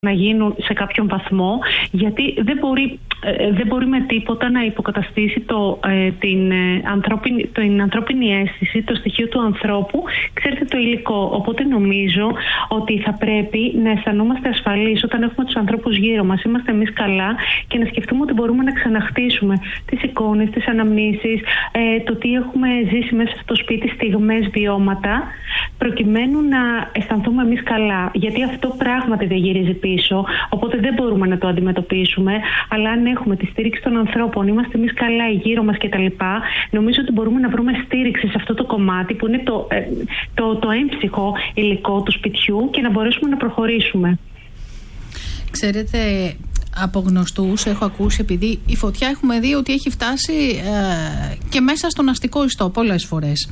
να γίνουν σε κάποιον βαθμό, γιατί δεν μπορεί με τίποτα να υποκαταστήσει την ανθρώπινη αίσθηση, το στοιχείο του ανθρώπου, ξέρετε, το υλικό. Οπότε νομίζω ότι θα πρέπει να αισθανόμαστε ασφαλείς όταν έχουμε τους ανθρώπους γύρω μας, είμαστε εμείς καλά, και να σκεφτούμε ότι μπορούμε να ξαναχτίσουμε τις εικόνες, τις αναμνήσεις, το τι έχουμε ζήσει μέσα στο σπίτι, στιγμές, βιώματα, προκειμένου να αισθανθούμε εμείς καλά. Γιατί αυτό πράγματι δεν γυρίζει πίσω, οπότε δεν μπορούμε να το αντιμετωπίσουμε. Αλλά αν έχουμε τη στήριξη των ανθρώπων, είμαστε εμείς καλά, γύρω μας κτλ., νομίζω ότι μπορούμε να βρούμε στήριξη σε αυτό το κομμάτι που είναι το έμψυχο υλικό του σπιτιού και να μπορέσουμε να προχωρήσουμε. Ξέρετε, από γνωστούς έχω ακούσει, επειδή η φωτιά έχουμε δει ότι έχει φτάσει και μέσα στον αστικό ιστό πολλές φορές.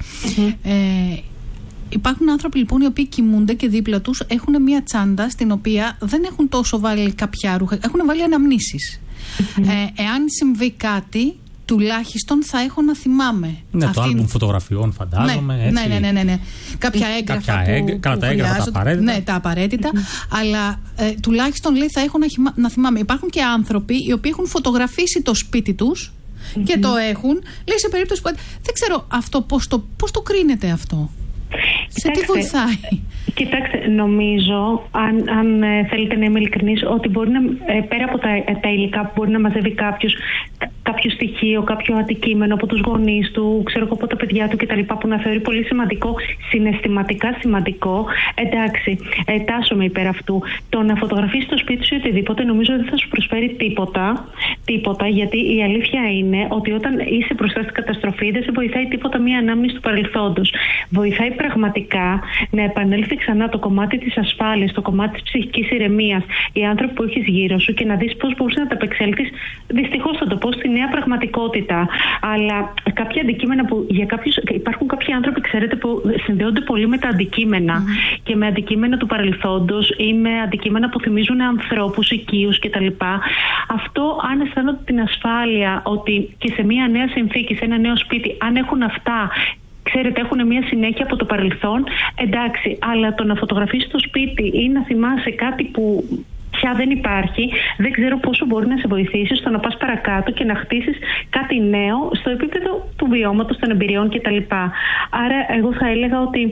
Υπάρχουν άνθρωποι λοιπόν οι οποίοι κοιμούνται και δίπλα τους έχουν μια τσάντα στην οποία δεν έχουν τόσο βάλει κάποια ρούχα, έχουν βάλει αναμνήσεις. Εάν συμβεί κάτι, τουλάχιστον θα έχω να θυμάμαι. Ναι, το άλμπουμ φωτογραφιών, φαντάζομαι. Ναι. Κάποια έγγραφα τα έγγραφα, τα απαραίτητα. Ναι, τα απαραίτητα. Αλλά τουλάχιστον λέει θα έχω να θυμάμαι. Υπάρχουν και άνθρωποι οι οποίοι έχουν φωτογραφίσει το σπίτι τους και το έχουν. Λέει σε περίπτωση που. Δεν ξέρω αυτό πώς το κρίνεται αυτό. Σε τι βοηθάει? Κοιτάξτε, νομίζω, αν θέλετε να είμαι ειλικρινής, ότι μπορεί να, πέρα από τα υλικά που μπορεί να μαζεύει κάποιο στοιχείο, κάποιο αντικείμενο από τους γονείς του, ξέρω εγώ, από τα παιδιά του κτλ., που να θεωρεί πολύ σημαντικό, συναισθηματικά σημαντικό, εντάξει, τάσσομαι υπέρ αυτού. Το να φωτογραφίσει το σπίτι σου ή οτιδήποτε, νομίζω δεν θα σου προσφέρει τίποτα, γιατί η αλήθεια είναι ότι όταν είσαι μπροστά στην καταστροφή, δεν σε βοηθάει τίποτα μία ανάμνηση του παρελθόντος. Βοηθάει πραγματικά να επανέλθει ξανά το κομμάτι της ασφάλειας, το κομμάτι της ψυχικής ηρεμίας, οι άνθρωποι που έχεις γύρω σου, και να δεις πώς μπορείς να τα απεξέλθεις, δυστυχώς θα το πω, στη νέα πραγματικότητα. Αλλά κάποια αντικείμενα που για κάποιους, υπάρχουν κάποιοι άνθρωποι, ξέρετε, που συνδέονται πολύ με τα αντικείμενα και με αντικείμενα του παρελθόντος ή με αντικείμενα που θυμίζουν ανθρώπους, οικείους κτλ. Αυτό, αν αισθάνονται την ασφάλεια ότι και σε μια νέα συνθήκη, σε ένα νέο σπίτι, αν έχουν αυτά, ξέρετε, έχουν μια συνέχεια από το παρελθόν, εντάξει, αλλά το να φωτογραφίσεις το σπίτι ή να θυμάσαι κάτι που πια δεν υπάρχει, δεν ξέρω πόσο μπορεί να σε βοηθήσει στο να πας παρακάτω και να χτίσεις κάτι νέο στο επίπεδο του βιώματος, των εμπειριών κτλ. Άρα εγώ θα έλεγα ότι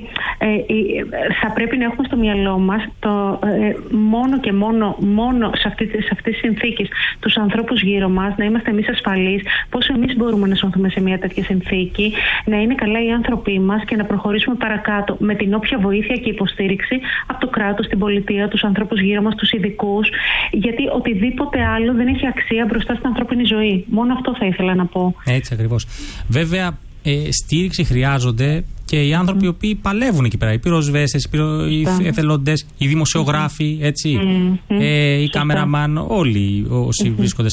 θα πρέπει να έχουμε στο μυαλό μας μόνο και μόνο σε αυτές τις συνθήκες τους ανθρώπους γύρω μας, να είμαστε εμείς ασφαλείς, πώς εμείς μπορούμε να σωθούμε σε μια τέτοια συνθήκη, να είναι καλά οι άνθρωποι μας και να προχωρήσουμε παρακάτω με την όποια βοήθεια και υποστήριξη από το κράτος, την πολιτεία, τους ανθρώπους γύρω μας, τους ειδικούς. Γιατί οτιδήποτε άλλο δεν έχει αξία μπροστά στην ανθρώπινη ζωή. Μόνο αυτό θα ήθελα να πω. Έτσι ακριβώς. Βέβαια, στήριξη χρειάζονται και οι άνθρωποι οι οποίοι παλεύουν εκεί πέρα. Οι πυροσβέστες, οι εθελοντές, οι δημοσιογράφοι, έτσι. Οι κάμεραμαν, όλοι όσοι βρίσκονται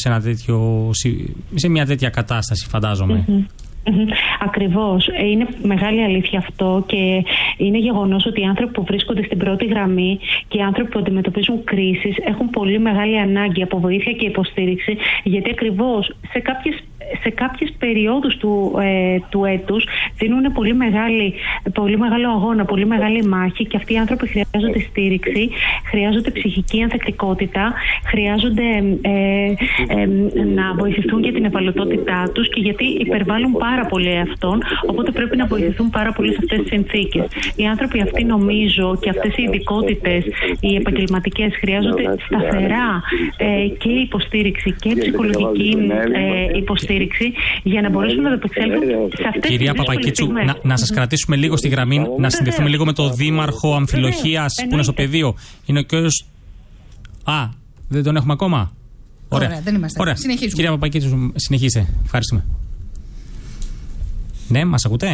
σε μια τέτοια κατάσταση, φαντάζομαι. Ακριβώς. Είναι μεγάλη αλήθεια αυτό και είναι γεγονός ότι οι άνθρωποι που βρίσκονται στην πρώτη γραμμή και οι άνθρωποι που αντιμετωπίζουν κρίσεις έχουν πολύ μεγάλη ανάγκη από βοήθεια και υποστήριξη, γιατί ακριβώς σε κάποιες περιόδους του έτους δίνουν πολύ μεγάλο αγώνα, πολύ μεγάλη μάχη, και αυτοί οι άνθρωποι χρειάζονται στήριξη, χρειάζονται ψυχική ανθεκτικότητα, χρειάζονται να βοηθηθούν για την ευαλωτότητά τους και γιατί υπερβάλλουν πάρα πολύ αυτόν, οπότε πρέπει να βοηθηθούν πάρα πολύ σε αυτές τις συνθήκες. Οι άνθρωποι αυτοί, νομίζω, και αυτές οι ειδικότητες, οι επαγγελματικές, χρειάζονται σταθερά και υποστήριξη και ψυχολογική υποστήριξη για να μπορέσουν να επεξέλθουν σε αυτές τις. Κυρία Παπακίτσου, να σας κρατήσουμε λίγο στη γραμμή, να συνδεθούμε λίγο με το Δήμαρχο Αμφιλοχίας που είναι στο πεδίο. Είναι ο κύριος. Δεν τον έχουμε ακόμα. Ωραία, δεν είμαστε. Ωραία. Συνεχίζουμε. Κυρία Παπακίτσου, συνεχίστε. Ευχαριστούμε. Ναι, μας ακούτε?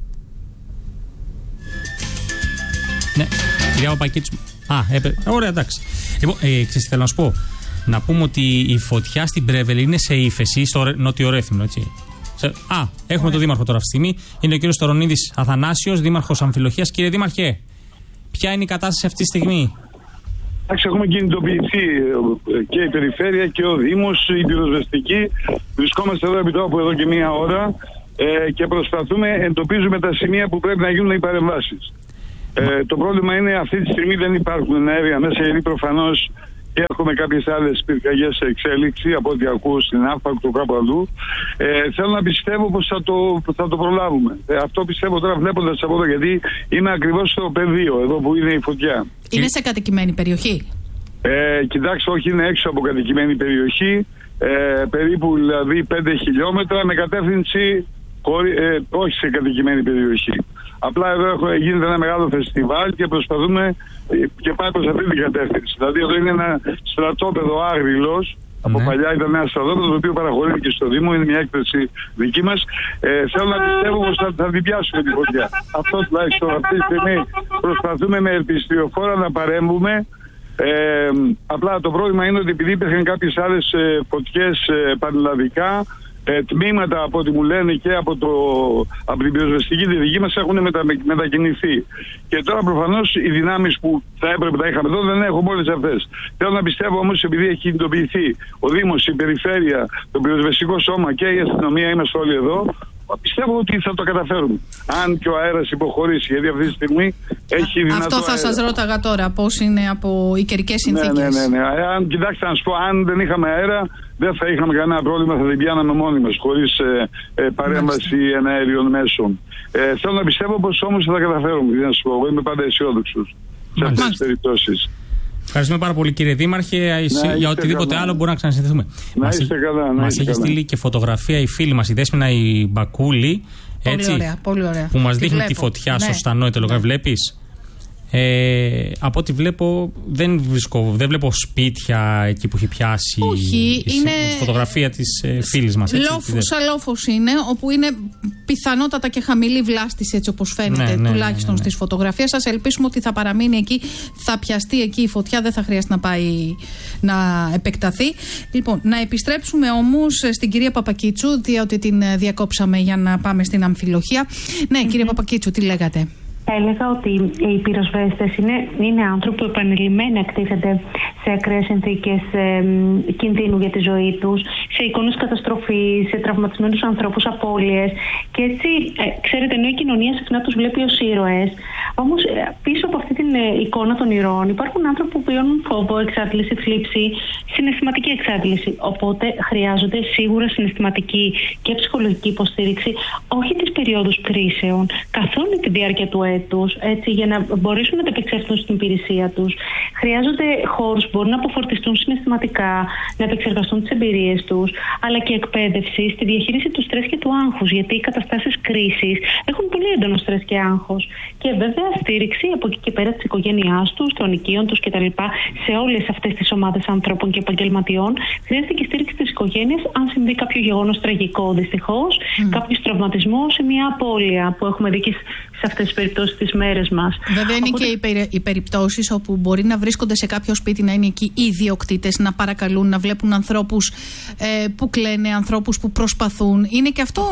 Ναι, κυρία Παπακίτσου. Ωραία, εντάξει. Λοιπόν, θέλω να σου πω. Να πούμε ότι η φωτιά στην Πρέβελη είναι σε ύφεση, στο νότιο Ρέθυμνο, έτσι. Έχουμε τον Δήμαρχο τώρα αυτή τη στιγμή. Είναι ο κύριος Τωρονίδης Αθανάσιος, Δήμαρχος Αμφιλοχίας. Κύριε Δήμαρχε, ποια είναι η κατάσταση αυτή τη στιγμή? Έχουμε κινητοποιηθεί και η Περιφέρεια και ο Δήμος, η πυροσβεστική. Βρισκόμαστε εδώ επί τόπου εδώ και μία ώρα και εντοπίζουμε τα σημεία που πρέπει να γίνουν οι παρεμβάσεις. Το πρόβλημα είναι αυτή τη στιγμή δεν υπάρχουν αέρια μέσα, γιατί προφανώς και έχουμε κάποιες άλλες πυρκαγιές σε εξέλιξη από ό,τι ακούω στην Άφακτο κάπου αλλού. Θέλω να πιστεύω πως θα το προλάβουμε. Αυτό πιστεύω τώρα βλέποντας από εδώ, γιατί είμαι ακριβώς στο πεδίο, εδώ που είναι η φωτιά. Είναι σε κατοικημένη περιοχή? Κοιτάξτε, όχι, είναι έξω από κατοικημένη περιοχή, περίπου δηλαδή 5 χιλιόμετρα με κατεύθυνση όχι σε κατοικημένη περιοχή. Απλά εδώ γίνεται ένα μεγάλο φεστιβάλ και προσπαθούμε και πάει προς αυτή την κατεύθυνση. Δηλαδή εδώ είναι ένα στρατόπεδο Άγριλος. Από παλιά ήταν ένα στρατόπεδο το οποίο παραχωρείται και στο Δήμο, είναι μια έκθεση δική μας. Θέλω να πιστεύω πως θα την πιάσουμε τη φωτιά. Αυτό τουλάχιστον αυτή τη στιγμή προσπαθούμε με ελπιστριοφόρα να παρέμβουμε. Απλά το πρόβλημα είναι ότι επειδή υπήρχαν κάποιες άλλες φωτιές πανελλαδικά, τμήματα από ό,τι μου λένε και από την πυροσβεστική τη δική μας έχουν μετακινηθεί. Και τώρα προφανώς οι δυνάμεις που θα έπρεπε να είχαμε εδώ δεν έχουμε όλες αυτές. Θέλω να πιστεύω όμως, επειδή έχει κινητοποιηθεί ο Δήμος, η Περιφέρεια, το πυροσβεστικό σώμα και η αστυνομία, είμαστε όλοι εδώ, πιστεύω ότι θα το καταφέρουμε. Αν και ο αέρας υποχωρήσει, γιατί αυτή τη στιγμή έχει δυνατό. Αυτό θα σας ρώταγα τώρα, πώς είναι από οι καιρικές συνθήκες. Ναι. Κοιτάξτε, να σου πω, αν δεν είχαμε αέρα, δεν θα είχαμε κανένα πρόβλημα, θα την πιάναμε μόνοι μας, χωρίς παρέμβαση εναέριων μέσων. Θέλω να πιστεύω πως όμως θα τα καταφέρουμε. Να σου πω, εγώ είμαι πάντα αισιόδοξος σε αυτές τις περιπτώσεις. Ευχαριστούμε πάρα πολύ, κύριε Δήμαρχε. Για οτιδήποτε άλλο μπορούμε να ξανασυνδεθούμε. Μας έχει στείλει και φωτογραφία η φίλη μας, η Δέσποινα η Μπακούλη. Πολύ ωραία. Που μας δείχνει τη φωτιά στο Στανόητο. Βλέπεις. Από ό,τι βλέπω, δεν βλέπω σπίτια εκεί που έχει πιάσει. Όχι, είναι φωτογραφία της φίλης μας. Λόφος είναι, όπου είναι πιθανότατα και χαμηλή βλάστηση, έτσι όπως φαίνεται, τουλάχιστον στις φωτογραφίες. Σας ελπίσουμε ότι θα παραμείνει εκεί, θα πιαστεί εκεί η φωτιά, δεν θα χρειάζεται να πάει να επεκταθεί. Λοιπόν, να επιστρέψουμε όμως στην κυρία Παπακίτσου, διότι την διακόψαμε για να πάμε στην αμφιλοχία. Ναι, κυρία Παπακίτσου, τι λέγατε? Έλεγα ότι οι πυροσβέστες είναι άνθρωποι που επανειλημμένα εκτίθενται σε ακραίες συνθήκες κινδύνου για τη ζωή τους, σε εικόνες καταστροφής, σε τραυματισμένους ανθρώπους, απώλειες. Και έτσι, ξέρετε, ενώ η κοινωνία συχνά τους βλέπει ως ήρωες, όμως πίσω από αυτή την εικόνα των ηρώων υπάρχουν άνθρωποι που βιώνουν φόβο, εξάντληση, θλίψη, συναισθηματική εξάντληση. Οπότε χρειάζονται σίγουρα συναισθηματική και ψυχολογική υποστήριξη, όχι τις περιόδους κρίσεων, καθ' όλη τη διάρκεια του έτους, έτσι, για να μπορέσουν να επεξέλθουν στην υπηρεσία τους. Χρειάζονται χώρους που μπορούν να αποφορτιστούν συναισθηματικά, να επεξεργαστούν τις εμπειρίες τους, αλλά και εκπαίδευση στη διαχείριση του στρες και του άγχους, γιατί οι καταστάσεις κρίσης έχουν πολύ έντονο στρες και άγχος. Και βέβαια στήριξη από εκεί και πέρα της οικογένειάς τους, των οικείων τους κτλ. Σε όλες αυτές τις ομάδες ανθρώπων και επαγγελματιών χρειάζεται και στήριξη της οικογένειας αν συμβεί κάποιο γεγονός τραγικό, δυστυχώς, κάποιος τραυματισμός ή μια απώλεια που έχουμε δει και σε αυτές τις περιπτώσεις τις μέρες μας. Βέβαια είναι και οι περιπτώσεις όπου μπορεί να βρίσκονται σε κάποιο σπίτι, να είναι εκεί οι ιδιοκτήτες, να παρακαλούν, να βλέπουν ανθρώπους που κλαίνε, ανθρώπους που προσπαθούν. Είναι και αυτό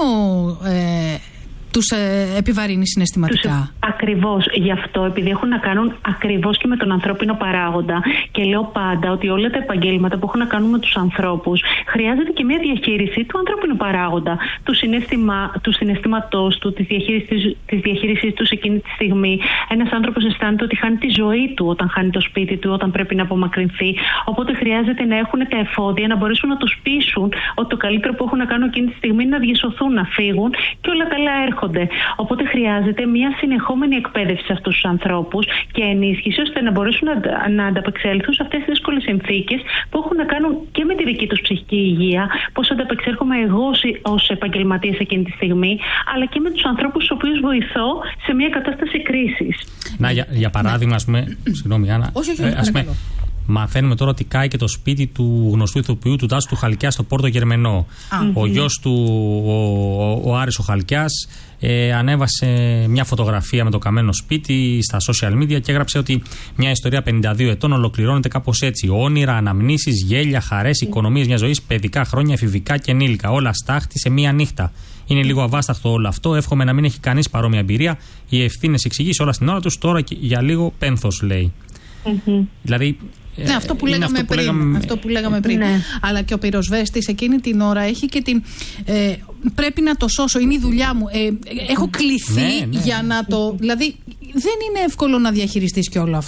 τους επιβαρύνει συναισθηματικά. Ακριβώς. Γι' αυτό, επειδή έχουν να κάνουν ακριβώς και με τον ανθρώπινο παράγοντα, και λέω πάντα ότι όλα τα επαγγέλματα που έχουν να κάνουν με τους ανθρώπους χρειάζεται και μια διαχείριση του ανθρώπινου παράγοντα, του συναισθήματός του, της διαχείρισης του σε εκείνη τη στιγμή. Ένας άνθρωπος αισθάνεται ότι χάνει τη ζωή του όταν χάνει το σπίτι του, όταν πρέπει να απομακρυνθεί. Οπότε χρειάζεται να έχουν τα εφόδια, να μπορέσουν να τους πείσουν ότι το καλύτερο που έχουν να κάνουν εκείνη τη στιγμή είναι να διασωθούν, να φύγουν και όλα καλά έρχονται. Οπότε χρειάζεται μια συνεχόμενη εκπαίδευση σε αυτούς τους ανθρώπους και ενίσχυση ώστε να μπορέσουν να ανταπεξέλθουν σε αυτές τις δύσκολες συνθήκες που έχουν να κάνουν και με τη δική τους ψυχική υγεία, πώς ανταπεξέρχομαι εγώ ως επαγγελματίας εκείνη τη στιγμή, αλλά και με τους ανθρώπους τους οποίους βοηθώ σε μια κατάσταση κρίσης. Για παράδειγμα, ας πούμε. Συγγνώμη, Άννα. Μαθαίνουμε τώρα ότι κάει και το σπίτι του γνωστού ηθοποιού του Τάσου του Χαλκιά στο Πόρτο Γερμενό. Ο γιος του, ο Άρης ο Χαλκιάς, ανέβασε μια φωτογραφία με το καμένο σπίτι στα social media και έγραψε ότι μια ιστορία 52 ετών ολοκληρώνεται κάπως έτσι. Όνειρα, αναμνήσεις, γέλια, χαρές, οικονομίες μια ζωής, παιδικά χρόνια, εφηβικά και ενήλικα. Όλα στάχτη σε μία νύχτα. Είναι λίγο αβάσταχτο όλο αυτό. Εύχομαι να μην έχει κανείς παρόμοια εμπειρία. Οι ευθύνες εξηγήσει όλα στην ώρα τους. Τώρα και για λίγο πένθος, λέει. Δηλαδή. Ναι, αυτό που λέγαμε πριν. Ναι. Αλλά και ο πυροσβέστης εκείνη την ώρα έχει και την. Πρέπει να το σώσω, είναι η δουλειά μου. Έχω κληθεί για να το. Δηλαδή, δεν είναι εύκολο να διαχειριστείς και όλο αυτό.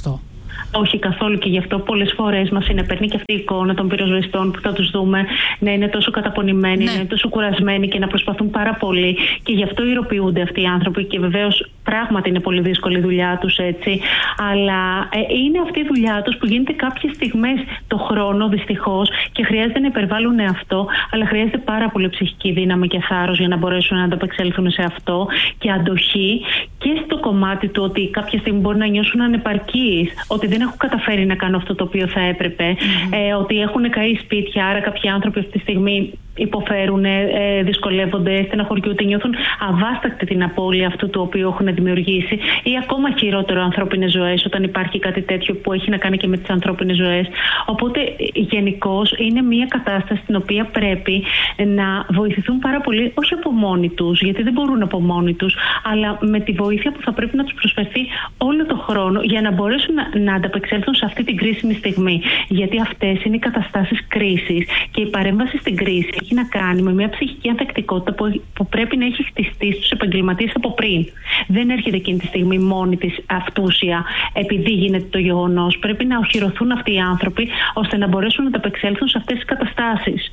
Όχι καθόλου, και γι' αυτό πολλές φορές μας συνεπέρνει και αυτή η εικόνα των πυροσβεστών που θα τους δούμε να είναι τόσο καταπονημένοι, να είναι τόσο κουρασμένοι και να προσπαθούν πάρα πολύ. Και γι' αυτό ηρωποιούνται αυτοί οι άνθρωποι. Και βεβαίως πράγματι είναι πολύ δύσκολη η δουλειά τους, έτσι. Αλλά είναι αυτή η δουλειά τους που γίνεται κάποιες στιγμές το χρόνο, δυστυχώς, και χρειάζεται να υπερβάλλουν αυτό. Αλλά χρειάζεται πάρα πολύ ψυχική δύναμη και θάρρος για να μπορέσουν να ανταπεξέλθουν σε αυτό, και αντοχή και στο κομμάτι του ότι κάποια στιγμή μπορεί να νιώσουν ανεπαρκείς, ότι δεν έχουν καταφέρει να κάνουν αυτό το οποίο θα έπρεπε, ότι έχουν καεί σπίτια, άρα κάποιοι άνθρωποι αυτή τη στιγμή υποφέρουν, δυσκολεύονται, στεναχωριούνται, νιώθουν αβάστακτη την απώλεια αυτού του οποίου έχουν δημιουργήσει, ή ακόμα χειρότερο ανθρώπινες ζωές, όταν υπάρχει κάτι τέτοιο που έχει να κάνει και με τις ανθρώπινες ζωές. Οπότε γενικώς είναι μια κατάσταση στην οποία πρέπει να βοηθηθούν πάρα πολύ, όχι από μόνοι τους, γιατί δεν μπορούν από μόνοι τους, αλλά με τη βοήθεια που θα πρέπει να τους προσφερθεί όλο το χρόνο για να μπορέσουν να ανταπεξέλθουν σε αυτή την κρίσιμη στιγμή. Γιατί αυτές είναι οι καταστάσεις κρίσης, και η παρέμβαση στην κρίση έχει να κάνει με μια ψυχική ανθεκτικότητα που πρέπει να έχει χτιστεί στους επαγγελματίες από πριν. Δεν έρχεται εκείνη τη στιγμή μόνη της αυτούσια επειδή γίνεται το γεγονός. Πρέπει να οχυρωθούν αυτοί οι άνθρωποι ώστε να μπορέσουν να ανταπεξέλθουν σε αυτές τις καταστάσεις.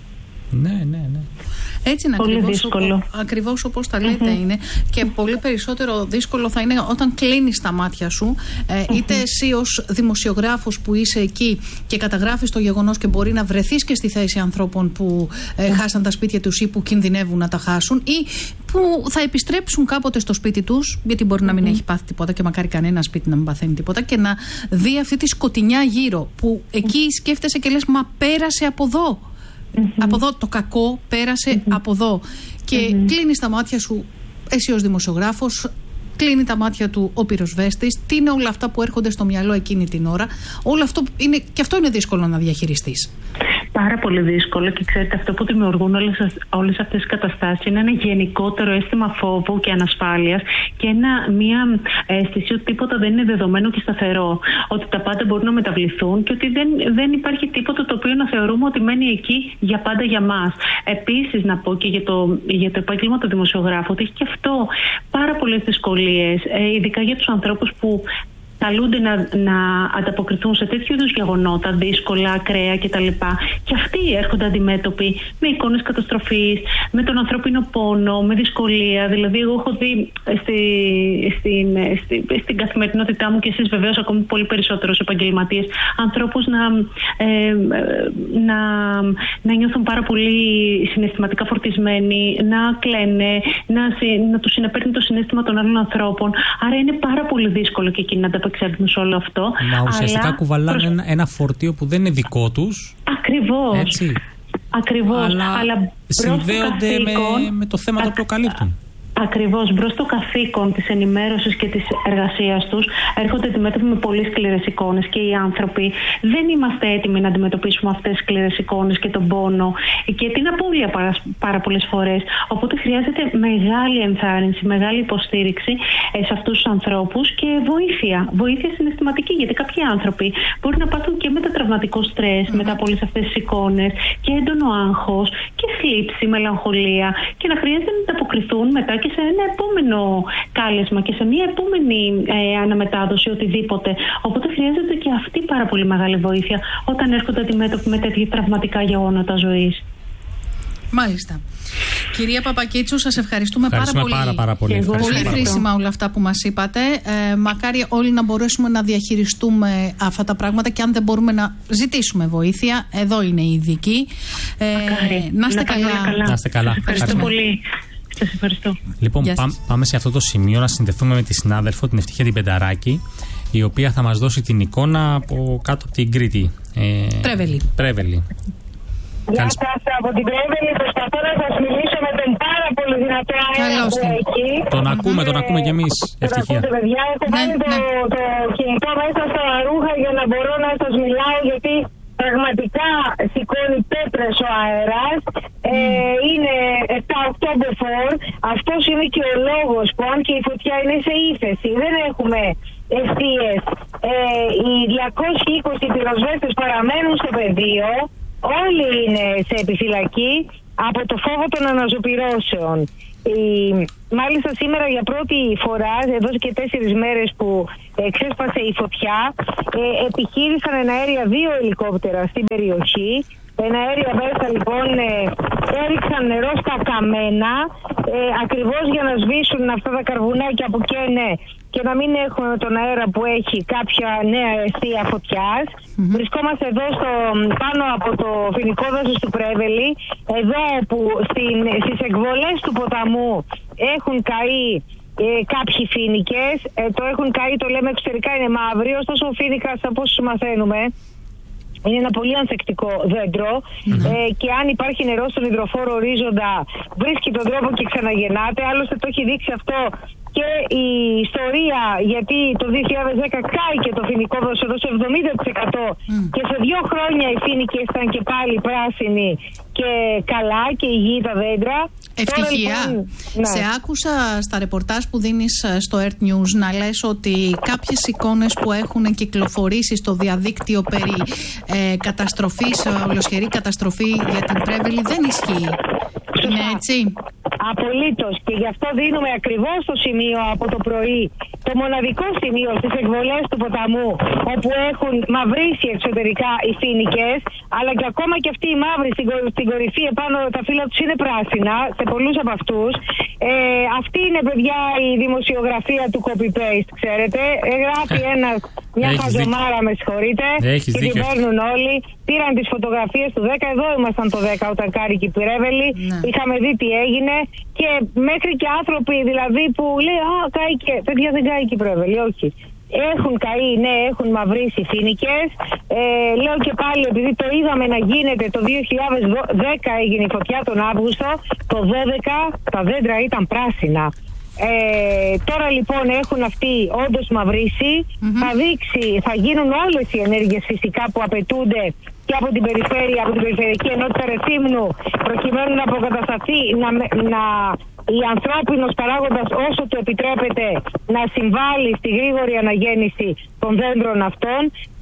Ναι. Έτσι είναι, ακριβώς όπως τα λέτε είναι. Και πολύ περισσότερο δύσκολο θα είναι όταν κλείνεις τα μάτια σου, είτε εσύ ως δημοσιογράφος που είσαι εκεί και καταγράφεις το γεγονός και μπορεί να βρεθείς και στη θέση ανθρώπων που χάσαν τα σπίτια τους ή που κινδυνεύουν να τα χάσουν, ή που θα επιστρέψουν κάποτε στο σπίτι τους, γιατί μπορεί να μην έχει πάθει τίποτα και μακάρι κανένα σπίτι να μην παθαίνει τίποτα, και να δει αυτή τη σκοτεινιά γύρω που εκεί σκέφτεσαι και λες, μα πέρασε από εδώ. Από εδώ το κακό πέρασε από εδώ. Και κλείνεις τα μάτια σου εσύ ως δημοσιογράφος, κλείνει τα μάτια του ο πυροσβέστης. Τι είναι όλα αυτά που έρχονται στο μυαλό εκείνη την ώρα? Όλο αυτό είναι, και αυτό είναι δύσκολο να διαχειριστείς. Πάρα πολύ δύσκολο, και ξέρετε, αυτό που δημιουργούν όλες αυτές τις καταστάσεις είναι ένα γενικότερο αίσθημα φόβου και ανασφάλειας και μια αίσθηση ότι τίποτα δεν είναι δεδομένο και σταθερό. Ότι τα πάντα μπορούν να μεταβληθούν και ότι δεν υπάρχει τίποτα το οποίο να θεωρούμε ότι μένει εκεί για πάντα για μας. Επίσης, να πω και για το επάγγελμα του δημοσιογράφου ότι έχει και αυτό πάρα πολλές δυσκολίες, ειδικά για τους ανθρώπους που καλούνται να ανταποκριθούν σε τέτοιου είδους γεγονότα, δύσκολα, ακραία κτλ. Και αυτοί έρχονται αντιμέτωποι με εικόνες καταστροφής, με τον ανθρώπινο πόνο, με δυσκολία. Δηλαδή, εγώ έχω δει στην καθημερινότητά μου, και εσείς βεβαίως ακόμη πολύ περισσότερους επαγγελματίες, ανθρώπους να νιώθουν πάρα πολύ συναισθηματικά φορτισμένοι, να κλαίνε, να τους συνεπέρνει το συναίσθημα των άλλων ανθρώπων. Άρα είναι πάρα πολύ δύσκολο και εκείνοι να ανταπεξέλθουν σε όλο αυτό. Μα ουσιαστικά κουβαλάνε ένα φορτίο που δεν είναι δικό τους. Ακριβώς. Έτσι. Ακριβώς. Αλλά συνδέονται με το θέμα το οποίο καλύπτουν. Ακριβώς, μπρος στο καθήκον της ενημέρωσης και της εργασίας τους έρχονται αντιμέτωποι με πολύ σκληρές εικόνες, και οι άνθρωποι δεν είμαστε έτοιμοι να αντιμετωπίσουμε αυτές τις σκληρές εικόνες και τον πόνο και την απώλεια πάρα πολλές φορές. Οπότε χρειάζεται μεγάλη ενθάρρυνση, μεγάλη υποστήριξη σε αυτούς τους ανθρώπους και βοήθεια συναισθηματική, γιατί κάποιοι άνθρωποι μπορεί να πάθουν και μετατραυματικό στρες μετά από όλες αυτές τις εικόνες και έντονο άγχος και θλίψη, μελαγχολία, και να χρειάζεται να ανταποκριθούν μετά και σε ένα επόμενο κάλεσμα και σε μια επόμενη αναμετάδοση, οτιδήποτε. Οπότε χρειάζεται και αυτή πάρα πολύ μεγάλη βοήθεια όταν έρχονται αντιμέτωποι με τέτοια τραυματικά γεγονότα ζωής. Μάλιστα. Κυρία Παπακίτσου, σας ευχαριστούμε πάρα πολύ. Πολύ χρήσιμα όλα αυτά που μας είπατε. Μακάρι όλοι να μπορέσουμε να διαχειριστούμε αυτά τα πράγματα, και αν δεν μπορούμε να ζητήσουμε βοήθεια, εδώ είναι οι ειδικοί. Να είστε καλά. Να είστε καλά. Ευχαριστώ πολύ. Σας ευχαριστώ. Λοιπόν, πάμε σε αυτό το σημείο να συνδεθούμε με τη συνάδελφο, την Ευτυχία την Πενταράκη, η οποία θα μας δώσει την εικόνα από κάτω από την Κρήτη. Πρέβελη. Γεια σας, από την Πρέβελη προσπαθώ να σας μιλήσω με τον πάρα πολύ δυνατό αέρα που εκεί. Τον ακούμε κι εμείς, Ευτυχία. Ακούτε, παιδιά, έχω βάλει το κινητό μέσα στα ρούχα για να μπορώ να σας μιλάω, γιατί πραγματικά σηκώνει πέτρες ο αέρας. Είναι 7-8 μποφόρ. Αυτός είναι και ο λόγος που, αν και η φωτιά είναι σε ύφεση, δεν έχουμε εστίες. Οι 220 πυροσβέστες παραμένουν στο πεδίο. Όλοι είναι σε επιφυλακή από το φόβο των αναζωπυρώσεων. Μάλιστα σήμερα για πρώτη φορά, εδώ και 4 μέρες που ξέσπασε η φωτιά, επιχείρησαν εναέρια 2 ελικόπτερα στην περιοχή. Εναέρια μέσα λοιπόν έριξαν νερό στα καμένα, ακριβώς για να σβήσουν αυτά τα καρβουνάκια που καίνε και να μην έχουμε τον αέρα που έχει κάποια νέα αιστεία φωτιάς. Βρισκόμαστε εδώ πάνω από το φοινικό δάσος του Πρέβελη, εδώ που στις εκβολές του ποταμού έχουν καεί κάποιοι φοίνικες. Το έχουν καεί, το λέμε εξωτερικά είναι μαύροι, ωστόσο ο φοίνικας, από όσους μαθαίνουμε, είναι ένα πολύ ανθεκτικό δέντρο και αν υπάρχει νερό στον υδροφόρο ορίζοντα βρίσκει τον τρόπο και ξαναγεννάται. Άλλωστε το έχει δείξει αυτό και η ιστορία, γιατί το 2010 κάηκε το φοινικό δάσος εδώ σε 70% και σε 2 χρόνια οι φοίνικες ήταν και πάλι πράσινοι και καλά και υγιή τα δέντρα. Ευτυχία. Λοιπόν, ναι. Σε άκουσα στα ρεπορτάζ που δίνεις στο Earth News να λες ότι κάποιες εικόνες που έχουν κυκλοφορήσει στο διαδίκτυο περί καταστροφής, ολοσχερή καταστροφή για την Πρέβελη δεν ισχύει. Είναι έτσι? Απολύτως. Και γι' αυτό δίνουμε ακριβώς το σημείο από το πρωί, το μοναδικό σημείο στις εκβολές του ποταμού, όπου έχουν μαυρίσει εξωτερικά οι φοίνικες, αλλά και ακόμα και αυτοί οι μαύροι στην κορυφή επάνω τα φύλλα τους είναι πράσινα, σε πολλούς από αυτούς. Αυτή είναι, παιδιά, η δημοσιογραφία του copy-paste, ξέρετε. Γράφει μια χαζομάρα, με συγχωρείτε, και την παίρνουν όλοι. Πήραν τις φωτογραφίες του 10, εδώ ήμασταν το 10 όταν κάρηκε η Πρέβελη, είχαμε δει τι έγινε και μέχρι και άνθρωποι δηλαδή που λέει κάηκε, παιδιά δεν κάηκε η Πρέβελη, όχι. Έχουν καεί, ναι, έχουν μαυρίσει φοίνικες. Λέω και πάλι, επειδή το είδαμε να γίνεται το 2010 έγινε η φωτιά τον Αύγουστο, το 2012 τα δέντρα ήταν πράσινα. Τώρα λοιπόν έχουν αυτοί όντως μαυρίσει, θα γίνουν όλες οι ενέργειες φυσικά που απαιτούνται και από την περιφέρεια, από την περιφερειακή ενότητα Ρεθύμνου, προκειμένου να αποκατασταθεί, η ανθρώπινος παράγοντας όσο του επιτρέπεται να συμβάλλει στη γρήγορη αναγέννηση των δέντρων αυτών.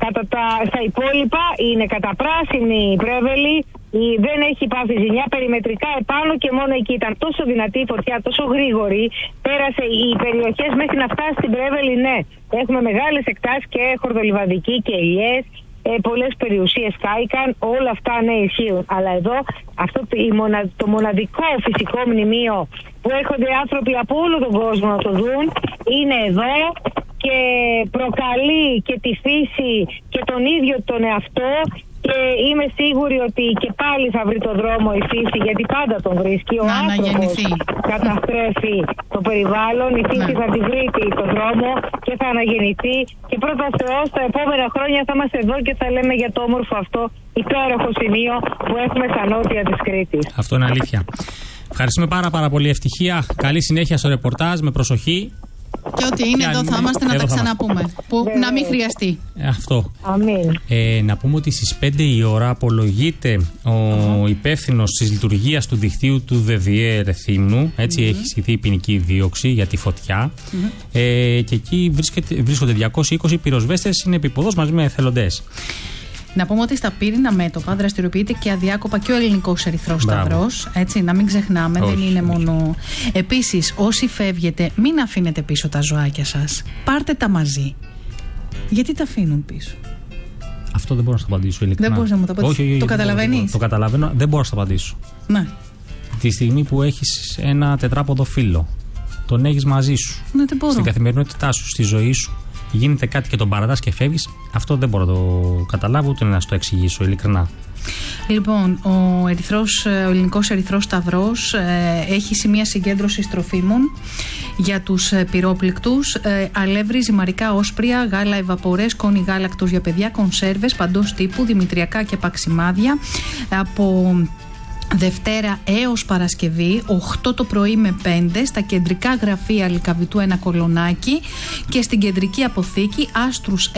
Στα υπόλοιπα είναι καταπράσινη η Πρέβελη, δεν έχει πάθει ζημιά, περιμετρικά επάνω και μόνο εκεί ήταν τόσο δυνατή η φωτιά, τόσο γρήγορη, πέρασε οι περιοχές μέχρι να φτάσει στην Πρέβελη, ναι. Έχουμε μεγάλες εκτάσεις και χορδολιβαδική και ελιές. Πολλές περιουσίες κάηκαν, όλα αυτά ναι ισχύουν. Αλλά εδώ αυτό το μοναδικό φυσικό μνημείο που έρχονται άνθρωποι από όλο τον κόσμο να το δουν είναι εδώ και προκαλεί και τη φύση και τον ίδιο τον εαυτό. Και είμαι σίγουρη ότι και πάλι θα βρει τον δρόμο η φύση, γιατί πάντα τον βρίσκει. Ο άνθρωπος καταστρέφει το περιβάλλον, η φύση θα τη βρει τον δρόμο και θα αναγεννηθεί. Και πρώτα Θεός, τα επόμενα χρόνια θα είμαστε εδώ και θα λέμε για το όμορφο αυτό υπέροχο σημείο που έχουμε στα νότια της Κρήτης. Αυτό είναι αλήθεια. Ευχαριστούμε πάρα πολύ. Ευτυχία. Καλή συνέχεια στο ρεπορτάζ, με προσοχή. Και ό,τι είναι εδώ θα είμαστε να τα ξαναπούμε. Που να μην χρειαστεί. Αυτό. Αμήν. Να πούμε ότι στις 5 η ώρα απολογείται ο υπεύθυνος της λειτουργίας του δικτύου του ΔΔΕ Ρεθύμνου. Έτσι έχει ισχυθεί η ποινική δίωξη για τη φωτιά. Και εκεί βρίσκονται 220 πυροσβέστες, είναι επίποδος μαζί με εθελοντές. Να πούμε ότι στα πύρινα μέτωπα δραστηριοποιείται και αδιάκοπα και ο Ελληνικός Ερυθρός Σταυρός. Έτσι, να μην ξεχνάμε, δεν είναι μόνο. Επίσης, όσοι φεύγετε, μην αφήνετε πίσω τα ζωάκια σας. Πάρτε τα μαζί. Γιατί τα αφήνουν πίσω? Αυτό δεν μπορώ να σου απαντήσω ειλικρινά. Δεν μπορείς να μου το απαντήσεις. Όχι, το καταλαβαίνεις? Το καταλαβαίνω, δεν μπορώ να σου απαντήσω. Ναι. Τη στιγμή που έχεις ένα τετράποδο φύλλο, τον έχεις μαζί σου. Ναι, δεν μπορώ. Στην καθημερινότητά σου, στη ζωή σου. Γίνεται κάτι και τον παρατάς και φεύγεις, αυτό δεν μπορώ να το καταλάβω ούτε να σου το εξηγήσω ειλικρινά. Λοιπόν, ο Ελληνικός Ερυθρός Σταυρός έχει σημεία συγκέντρωσης τροφίμων για τους πυρόπληκτους, αλεύρι, ζυμαρικά όσπρια, γάλα, ευαπορές, κόνη γάλακτος για παιδιά, κονσέρβες παντός τύπου, δημητριακά και παξιμάδια από Δευτέρα έως Παρασκευή 8 το πρωί με 5 στα κεντρικά γραφεία Λυκαβητού 1 Κολονάκι και στην κεντρική αποθήκη Άστρους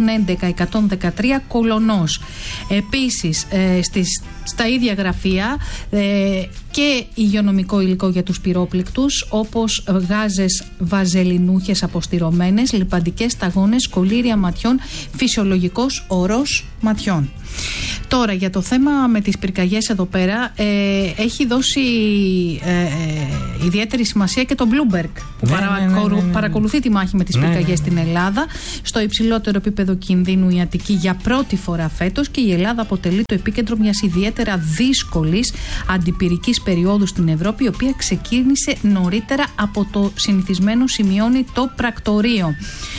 111-113 Κολονός. Επίσης στα ίδια γραφεία και υγειονομικό υλικό για τους πυρόπληκτους, όπως γάζες βαζελινούχες αποστηρωμένες, λιπαντικές σταγόνες, κολλήρια ματιών, φυσιολογικός ορός ματιών. Τώρα για το θέμα με τις πυρκαγιές εδώ πέρα έχει δώσει ιδιαίτερη σημασία και το Bloomberg που παρακολουθεί τη μάχη με τις πυρκαγιές στην Ελλάδα. Στο υψηλότερο επίπεδο κινδύνου η Αττική για πρώτη φορά φέτος και η Ελλάδα αποτελεί το επίκεντρο μιας ιδιαίτερα δύσκολης αντιπυρικής περίοδου στην Ευρώπη, η οποία ξεκίνησε νωρίτερα από το συνηθισμένο, σημειώνει το πρακτορείο.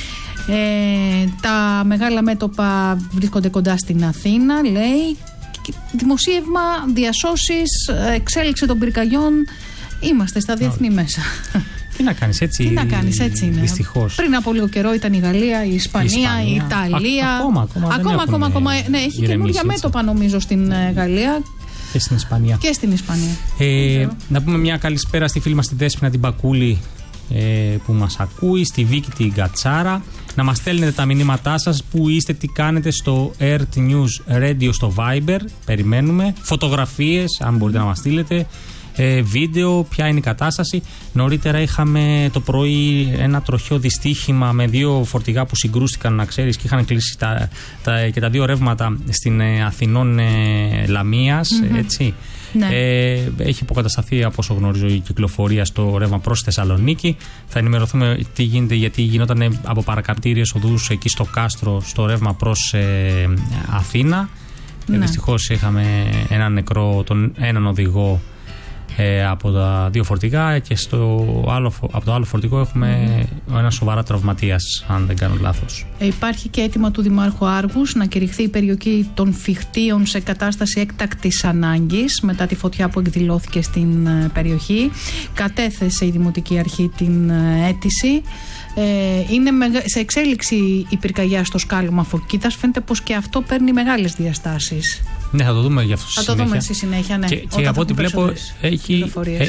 Τα μεγάλα μέτωπα βρίσκονται κοντά στην Αθήνα, λέει. Δημοσίευμα, διασώσεις, εξέλιξη των πυρκαγιών. Είμαστε στα διεθνή μέσα. Τι να κάνεις, έτσι. Τι να κάνεις, έτσι είναι. Δυστυχώς. Πριν από λίγο καιρό ήταν η Γαλλία, η Ισπανία, η Ιταλία. Ακόμα. Ναι, έχει καινούργια μέτωπα νομίζω στην Γαλλία. Και στην Ισπανία. Και στην Ισπανία. Να πούμε μια καλησπέρα στη φίλη μας τη Δέσποινα την Μπακούλη που μας ακούει, στη Βίκη την Κατσάρα. Να μας στέλνετε τα μηνύματά σας, που είστε, τι κάνετε στο Earth News Radio στο Viber. Περιμένουμε φωτογραφίες, αν μπορείτε να μας στείλετε, βίντεο, ποια είναι η κατάσταση. Νωρίτερα είχαμε το πρωί ένα τροχαίο δυστύχημα με 2 φορτηγά που συγκρούστηκαν, να ξέρεις, και είχαν κλείσει και τα 2 ρεύματα στην Αθηνών Λαμίας, έτσι. Ναι. Έχει υποκατασταθεί, από όσο γνωρίζω, η κυκλοφορία στο ρεύμα προς Θεσσαλονίκη. Θα ενημερωθούμε τι γίνεται, γιατί γινόταν από παρακαπτήριες οδούς εκεί στο Κάστρο στο ρεύμα προς Αθήνα. Ναι. Δυστυχώς είχαμε έναν νεκρό, έναν οδηγό από τα 2 φορτηγά, και από το άλλο φορτηγό έχουμε ένα σοβαρά τραυματίας, αν δεν κάνω λάθος. Υπάρχει και αίτημα του Δημάρχου Άργους να κηρυχθεί η περιοχή των Φιχτίων σε κατάσταση έκτακτης ανάγκης μετά τη φωτιά που εκδηλώθηκε στην περιοχή. Κατέθεσε η Δημοτική Αρχή την αίτηση. Είναι σε εξέλιξη η πυρκαγιά στο σκάλωμα Φωκίδας. Φαίνεται πως και αυτό παίρνει μεγάλες διαστάσεις. Ναι, θα το δούμε γι' αυτό στη συνέχεια. Θα το δούμε στη συνέχεια, ναι. Και από ό,τι βλέπω έχει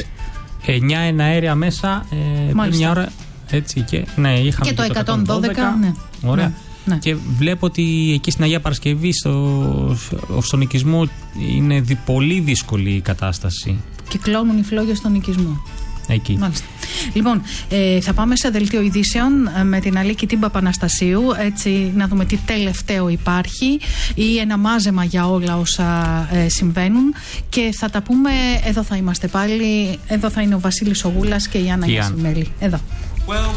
9 εναέρια μέσα πριν μια ώρα. Έτσι, και είχαμε και το 112. Ναι. Ωραία. Ναι. Και βλέπω ότι εκεί στην Αγία Παρασκευή στον οικισμό είναι πολύ δύσκολη η κατάσταση. Κυκλώνουν οι φλόγες στον οικισμό. Εκεί. Μάλιστα. Λοιπόν, θα πάμε σε δελτίο ειδήσεων με την Αλίκη την Παπαναστασίου, έτσι να δούμε τι τελευταίο υπάρχει ή ένα μάζεμα για όλα όσα συμβαίνουν, και θα τα πούμε, εδώ θα είμαστε πάλι, εδώ θα είναι ο Βασίλης Ογούλας και η Άννα Γιασιμέλη. Εδώ.